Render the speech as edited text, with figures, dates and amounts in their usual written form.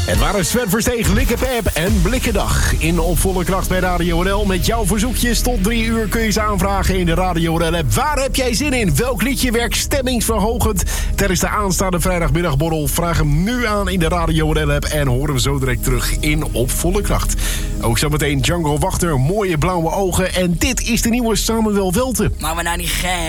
Het waren Sven Versteeg, Likkepep en Blikkendag. In Op Volle Kracht bij Radio NL. Met jouw verzoekjes tot 3 uur kun je ze aanvragen in de Radio NL-app. Waar heb jij zin in? Welk liedje werkt stemmingsverhogend tijdens de aanstaande vrijdagmiddagborrel? Vraag hem nu aan in de Radio NL-app en hoor hem zo direct terug in Op Volle Kracht. Ook zometeen Django Wachter, mooie blauwe ogen. En dit is de nieuwe Samuel Welte. Maar we nou niet gek.